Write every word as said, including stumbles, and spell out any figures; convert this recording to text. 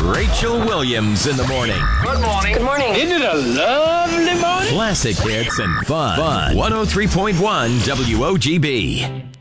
Rachel Williams in the morning. Good morning. Good morning. Isn't it a lovely morning? Classic hits and fun. Fun. one oh three point one W O G B.